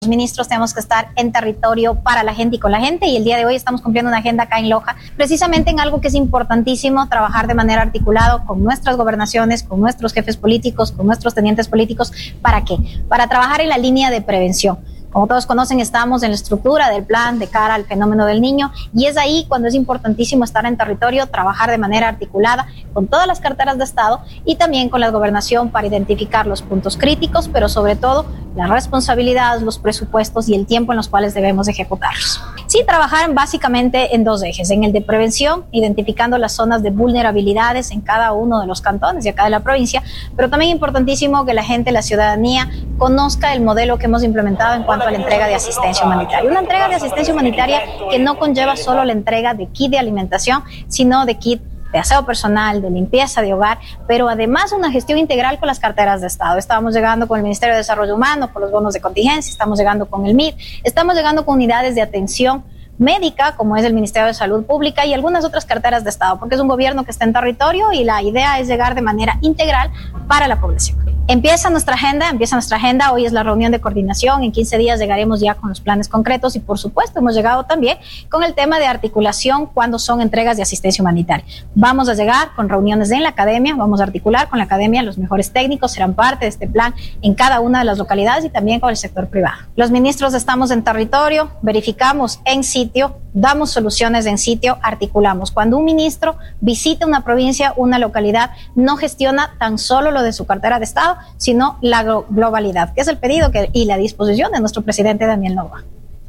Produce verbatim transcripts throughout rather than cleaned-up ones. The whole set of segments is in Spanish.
Los ministros tenemos que estar en territorio para la gente y con la gente, y el día de hoy estamos cumpliendo una agenda acá en Loja, precisamente en algo que es importantísimo, trabajar de manera articulada con nuestras gobernaciones, con nuestros jefes políticos, con nuestros tenientes políticos. ¿Para qué? Para trabajar en la línea de prevención. Como todos conocen, estamos en la estructura del plan de cara al fenómeno del niño, y es ahí cuando es importantísimo estar en territorio, trabajar de manera articulada con todas las carteras de Estado y también con la gobernación para identificar los puntos críticos, pero sobre todo las responsabilidades, los presupuestos y el tiempo en los cuales debemos ejecutarlos. Sí, trabajar básicamente en dos ejes, en el de prevención, identificando las zonas de vulnerabilidades en cada uno de los cantones y acá de la provincia, pero también importantísimo que la gente, la ciudadanía, conozca el modelo que hemos implementado en cuanto a la entrega de asistencia humanitaria. Una entrega de asistencia humanitaria que no conlleva solo la entrega de kit de alimentación, sino de kit de aseo personal, de limpieza de hogar, pero además una gestión integral con las carteras de Estado. Estábamos llegando con el Ministerio de Desarrollo Humano, con los bonos de contingencia, estamos llegando con el M I D, estamos llegando con unidades de atención médica, como es el Ministerio de Salud Pública y algunas otras carteras de Estado, porque es un gobierno que está en territorio y la idea es llegar de manera integral para la población. Empieza nuestra agenda, empieza nuestra agenda, hoy es la reunión de coordinación, en quince días llegaremos ya con los planes concretos y por supuesto hemos llegado también con el tema de articulación cuando son entregas de asistencia humanitaria. Vamos a llegar con reuniones en la academia, vamos a articular con la academia, los mejores técnicos serán parte de este plan en cada una de las localidades y también con el sector privado. Los ministros estamos en territorio, verificamos en sitio, damos soluciones en sitio, articulamos. Cuando un ministro visita una provincia, una localidad, no gestiona tan solo lo de su cartera de Estado, sino la globalidad, que es el pedido que, y la disposición de nuestro presidente Daniel Noboa.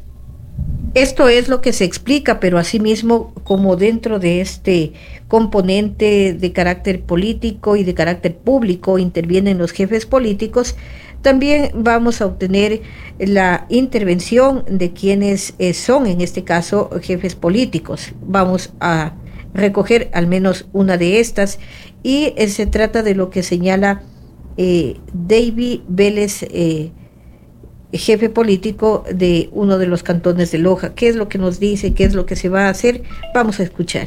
Esto es lo que se explica, pero asimismo, como dentro de este componente de carácter político y de carácter público intervienen los jefes políticos, también vamos a obtener la intervención de quienes eh, son, en este caso, jefes políticos. Vamos a recoger al menos una de estas y eh, se trata de lo que señala eh, David Vélez, eh, jefe político de uno de los cantones de Loja. ¿Qué es lo que nos dice? ¿Qué es lo que se va a hacer? Vamos a escuchar.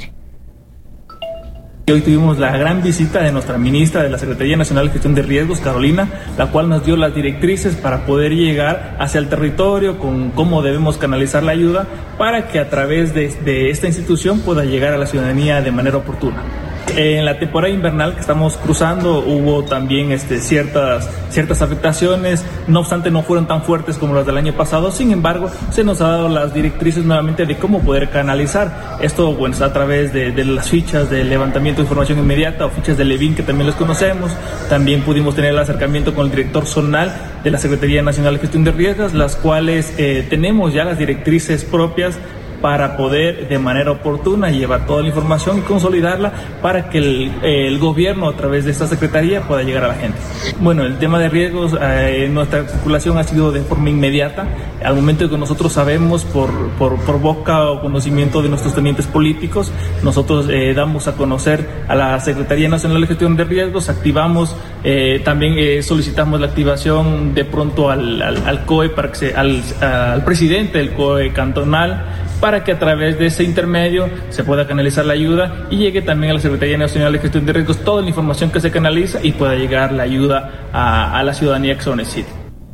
Hoy tuvimos la gran visita de nuestra ministra de la Secretaría Nacional de Gestión de Riesgos, Carolina, la cual nos dio las directrices para poder llegar hacia el territorio con cómo debemos canalizar la ayuda para que a través de, de esta institución pueda llegar a la ciudadanía de manera oportuna. En la temporada invernal que estamos cruzando hubo también este, ciertas, ciertas afectaciones, no obstante no fueron tan fuertes como las del año pasado, sin embargo se nos ha dado las directrices nuevamente de cómo poder canalizar esto, bueno, a través de, de las fichas de levantamiento de información inmediata o fichas de Levin, que también los conocemos. También pudimos tener el acercamiento con el director zonal de la Secretaría Nacional de Gestión de Riesgos, las cuales eh, tenemos ya las directrices propias para poder de manera oportuna llevar toda la información y consolidarla para que el, el gobierno a través de esta secretaría pueda llegar a la gente. Bueno, el tema de riesgos, eh, nuestra articulación ha sido de forma inmediata. Al momento de que nosotros sabemos por, por, por boca o conocimiento de nuestros tenientes políticos, nosotros eh, damos a conocer a la Secretaría Nacional de Gestión de Riesgos, activamos, eh, también eh, solicitamos la activación de pronto al, al, al C O E, para que se, al, al presidente del C O E cantonal, para que a través de ese intermedio se pueda canalizar la ayuda y llegue también a la Secretaría Nacional de Gestión de Riesgos toda la información que se canaliza y pueda llegar la ayuda a, a la ciudadanía que se lo necesite.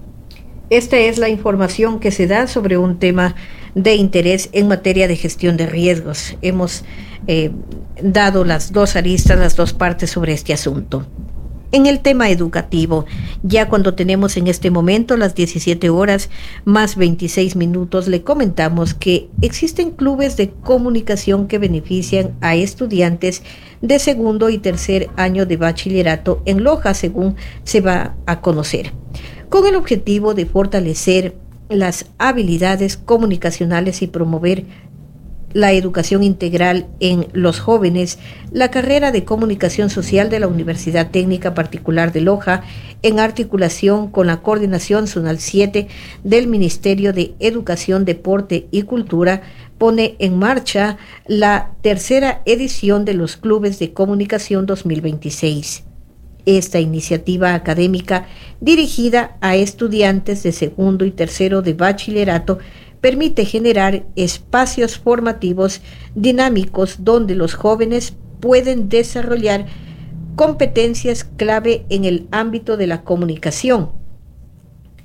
Esta es la información que se da sobre un tema de interés en materia de gestión de riesgos. Hemos eh, dado las dos aristas, las dos partes sobre este asunto. En el tema educativo, ya cuando tenemos en este momento las diecisiete horas más veintiséis minutos, le comentamos que existen clubes de comunicación que benefician a estudiantes de segundo y tercer año de bachillerato en Loja, según se va a conocer, con el objetivo de fortalecer las habilidades comunicacionales y promover la educación integral en los jóvenes. La carrera de Comunicación Social de la Universidad Técnica Particular de Loja, en articulación con la Coordinación Zonal siete del Ministerio de Educación, Deporte y Cultura, pone en marcha la tercera edición de los Clubes de Comunicación dos mil veintiséis. Esta iniciativa académica dirigida a estudiantes de segundo y tercero de bachillerato permite generar espacios formativos dinámicos donde los jóvenes pueden desarrollar competencias clave en el ámbito de la comunicación,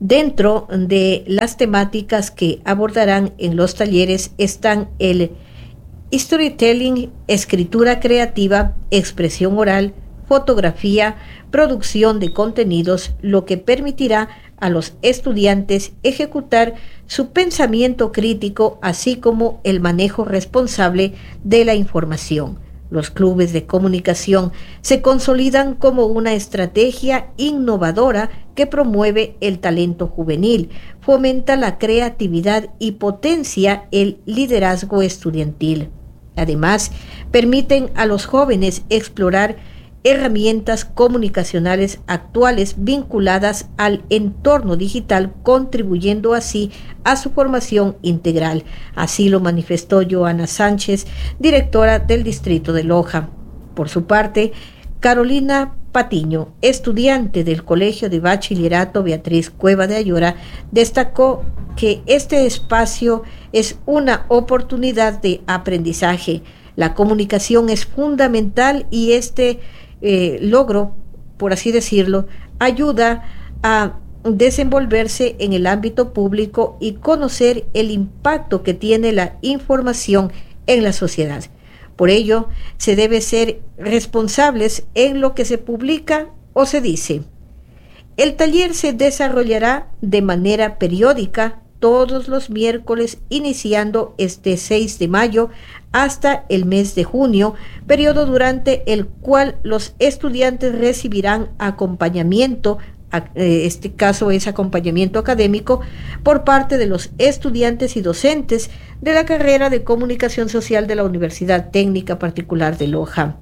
Dentro de las temáticas que abordarán en los talleres están el storytelling, escritura creativa, expresión oral, fotografía, producción de contenidos, lo que permitirá a los estudiantes ejecutar su pensamiento crítico, así como el manejo responsable de la información. Los clubes de comunicación se consolidan como una estrategia innovadora que promueve el talento juvenil, fomenta la creatividad y potencia el liderazgo estudiantil. Además, permiten a los jóvenes explorar herramientas comunicacionales actuales vinculadas al entorno digital, contribuyendo así a su formación integral. Así lo manifestó Joana Sánchez, directora del Distrito de Loja. Por su parte, Carolina Patiño, estudiante del Colegio de Bachillerato Beatriz Cueva de Ayora, destacó que este espacio es una oportunidad de aprendizaje. La comunicación es fundamental y este Eh, logro, por así decirlo, ayuda a desenvolverse en el ámbito público y conocer el impacto que tiene la información en la sociedad. Por ello, se debe ser responsables en lo que se publica o se dice. El taller se desarrollará de manera periódica todos los miércoles, iniciando este seis de mayo hasta el mes de junio, periodo durante el cual los estudiantes recibirán acompañamiento, este caso es acompañamiento académico, por parte de los estudiantes y docentes de la carrera de Comunicación Social de la Universidad Técnica Particular de Loja.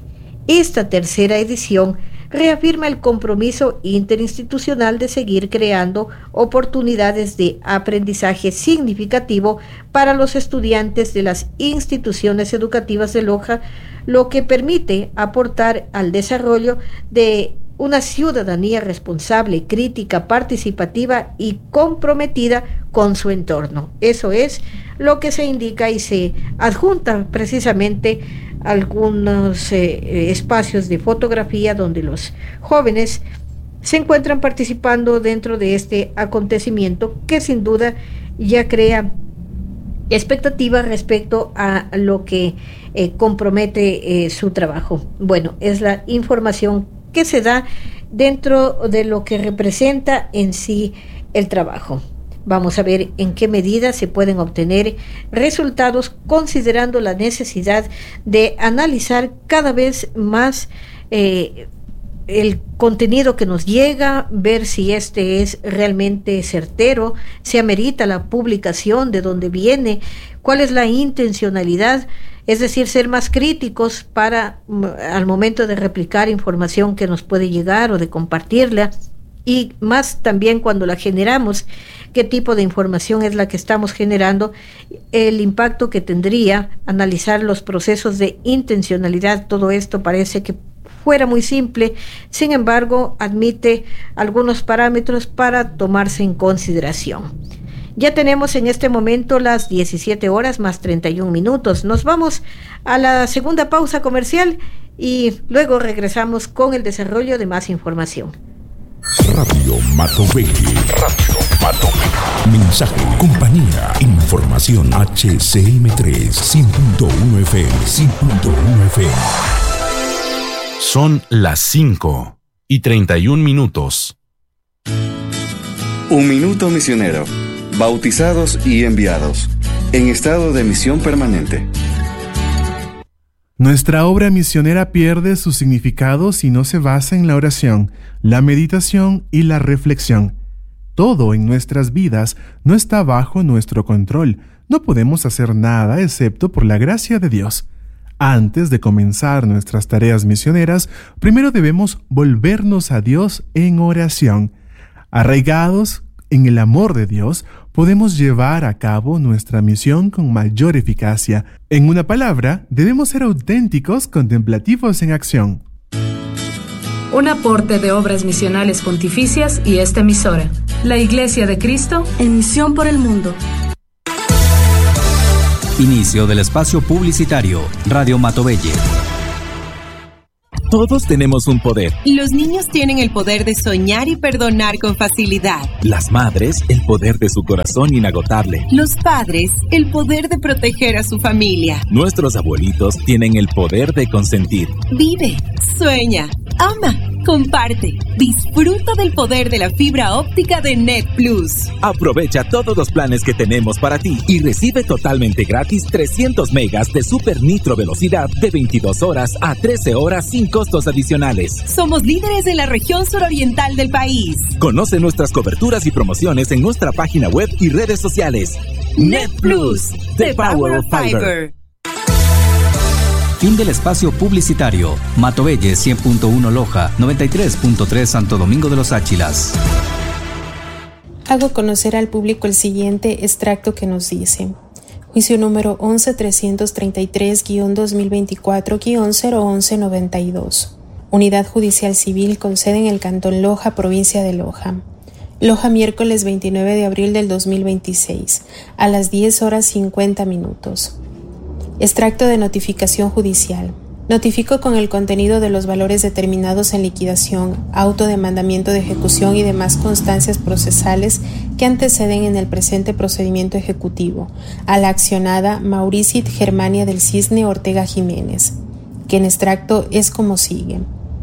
Esta tercera edición reafirma el compromiso interinstitucional de seguir creando oportunidades de aprendizaje significativo para los estudiantes de las instituciones educativas de Loja, lo que permite aportar al desarrollo de una ciudadanía responsable, crítica, participativa y comprometida con su entorno. Eso es lo que se indica y se adjunta precisamente algunos eh, espacios de fotografía donde los jóvenes se encuentran participando dentro de este acontecimiento que sin duda ya crea expectativa respecto a lo que eh, compromete eh, su trabajo. Bueno, es la información que se da dentro de lo que representa en sí el trabajo. Vamos a ver en qué medida se pueden obtener resultados, considerando la necesidad de analizar cada vez más eh, el contenido que nos llega, ver si este es realmente certero, si amerita la publicación, de dónde viene, cuál es la intencionalidad, es decir, ser más críticos para al momento de replicar información que nos puede llegar o de compartirla, y más también cuando la generamos, qué tipo de información es la que estamos generando, el impacto que tendría, analizar los procesos de intencionalidad. Todo esto parece que fuera muy simple, sin embargo, admite algunos parámetros para tomarse en consideración. Ya tenemos en este momento las diecisiete horas más treinta y un minutos. Nos vamos a la segunda pausa comercial y luego regresamos con el desarrollo de más información. Radio Matoveji. Radio Matoveji. Mensaje, compañía, información. H C M tres, cien punto uno F M, cien punto uno F M. Son las cinco y treinta y un minutos. Un minuto misionero. Bautizados y enviados. En estado de misión permanente. Nuestra obra misionera pierde su significado si no se basa en la oración, la meditación y la reflexión. Todo en nuestras vidas no está bajo nuestro control. No podemos hacer nada excepto por la gracia de Dios. Antes de comenzar nuestras tareas misioneras, primero debemos volvernos a Dios en oración. Arraigados en el amor de Dios, podemos llevar a cabo nuestra misión con mayor eficacia. En una palabra, debemos ser auténticos, contemplativos en acción. Un aporte de Obras Misionales Pontificias y esta emisora, la Iglesia de Cristo, en misión por el mundo. Inicio del espacio publicitario. Radio Matoveji. Todos tenemos un poder. Los niños tienen el poder de soñar y perdonar con facilidad. Las madres, el poder de su corazón inagotable. Los padres, el poder de proteger a su familia. Nuestros abuelitos tienen el poder de consentir. Vive, sueña, ama, comparte. Disfruta del poder de la fibra óptica de Net Plus. Aprovecha todos los planes que tenemos para ti y recibe totalmente gratis trescientos megas de super nitro velocidad de veintidós horas a trece horas sin costos adicionales. Somos líderes en la región suroriental del país. Conoce nuestras coberturas y promociones en nuestra página web y redes sociales. Net Plus, the power of fiber. Fin del espacio publicitario. Matobelle cien punto uno Loja, noventa y tres punto tres Santo Domingo de los Áchilas. Hago conocer al público el siguiente extracto que nos dice: Juicio número once trescientos treinta y tres guión dos mil veinticuatro guión cero once noventa y dos. Unidad Judicial Civil con sede en el Cantón Loja, provincia de Loja. Loja, miércoles veintinueve de abril del dos mil veintiséis, a las diez horas cincuenta minutos. Extracto de notificación judicial. Notifico con el contenido de los valores determinados en liquidación, auto de mandamiento de ejecución y demás constancias procesales que anteceden en el presente procedimiento ejecutivo a la accionada Mauricit Germania del Cisne Ortega Jiménez, que en extracto es como sigue.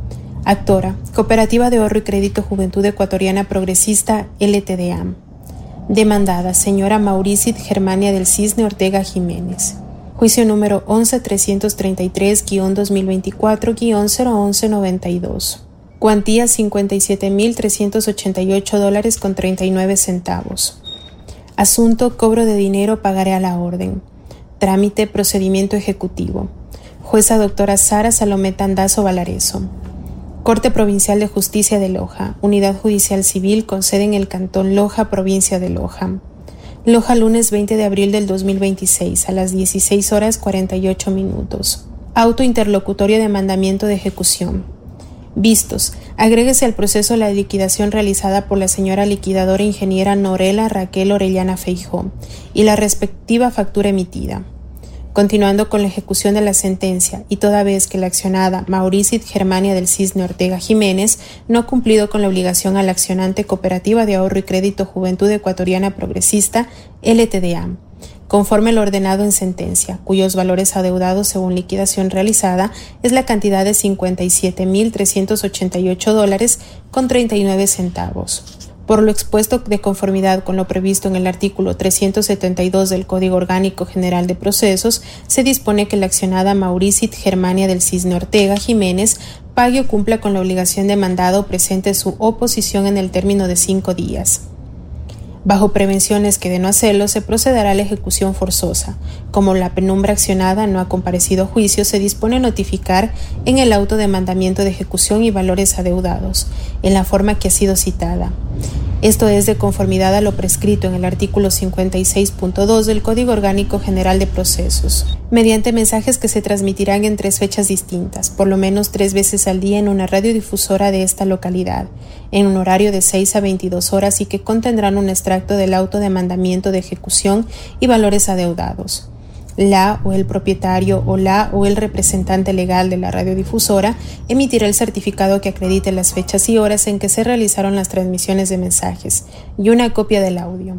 Actora, Cooperativa de Ahorro y Crédito Juventud Ecuatoriana Progresista L T D A. Demandada, señora Mauricit Germania del Cisne Ortega Jiménez. Juicio número once trescientos treinta y tres guión dos mil veinticuatro guión cero once noventa y dos. Cuantía cincuenta y siete mil trescientos ochenta y ocho dólares con treinta y nueve centavos. Asunto: cobro de dinero, pagaré a la orden. Trámite: procedimiento ejecutivo. Jueza doctora Sara Salomé Tandazo Valareso. Corte Provincial de Justicia de Loja. Unidad Judicial Civil con sede en el Cantón Loja, provincia de Loja. Loja, lunes veinte de abril del dos mil veintiséis, a las dieciséis horas cuarenta y ocho minutos. Auto interlocutorio de mandamiento de ejecución. Vistos. Agréguese al proceso la liquidación realizada por la señora liquidadora ingeniera Norela Raquel Orellana Feijó y la respectiva factura emitida. Continuando con la ejecución de la sentencia, y toda vez que la accionada Mauricit Germania del Cisne Ortega Jiménez no ha cumplido con la obligación a la accionante Cooperativa de Ahorro y Crédito Juventud Ecuatoriana Progresista L T D A, conforme lo ordenado en sentencia, cuyos valores adeudados según liquidación realizada es la cantidad de cincuenta y siete mil trescientos ochenta y ocho dólares con treinta y nueve centavos. Por lo expuesto, de conformidad con lo previsto en el artículo trescientos setenta y dos del Código Orgánico General de Procesos, se dispone que la accionada Mauricit Germania del Cisne Ortega Jiménez pague o cumpla con la obligación demandada o presente su oposición en el término de cinco días. Bajo prevenciones que de no hacerlo, se procederá a la ejecución forzosa. Como la penumbra accionada no ha comparecido a juicio, se dispone a notificar en el auto de mandamiento de ejecución y valores adeudados, en la forma que ha sido citada. Esto es de conformidad a lo prescrito en el artículo cincuenta y seis punto dos del Código Orgánico General de Procesos, mediante mensajes que se transmitirán en tres fechas distintas, por lo menos tres veces al día en una radiodifusora de esta localidad, en un horario de seis a veintidós horas y que contendrán un extracto del auto de mandamiento de ejecución y valores adeudados. La o el propietario o la o el representante legal de la radiodifusora emitirá el certificado que acredite las fechas y horas en que se realizaron las transmisiones de mensajes y una copia del audio.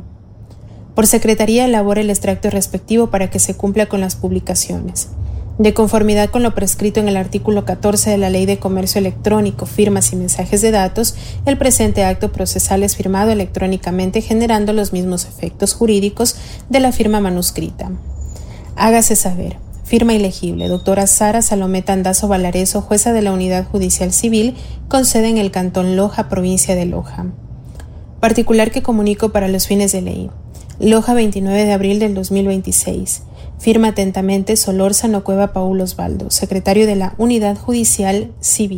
Por secretaría elabora el extracto respectivo para que se cumpla con las publicaciones. De conformidad con lo prescrito en el artículo catorce de la Ley de Comercio Electrónico, Firmas y Mensajes de Datos, el presente acto procesal es firmado electrónicamente, generando los mismos efectos jurídicos de la firma manuscrita. Hágase saber. Firma ilegible. Doctora Sara Salomé Tandazo Valareso, jueza de la Unidad Judicial Civil, con sede en el Cantón Loja, provincia de Loja. Particular que comunico para los fines de ley. Loja, veintinueve de abril del dos mil veintiséis. Firma atentamente Solórzano Cueva Paul Osvaldo, secretario de la Unidad Judicial Civil.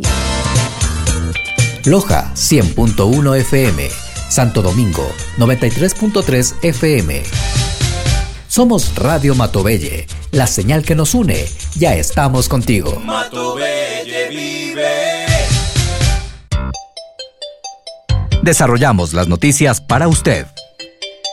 Loja, cien punto uno F M. Santo Domingo, noventa y tres punto tres F M. Somos Radio Matobelle, la señal que nos une. Ya estamos contigo. Matobelle vive. Desarrollamos las noticias para usted.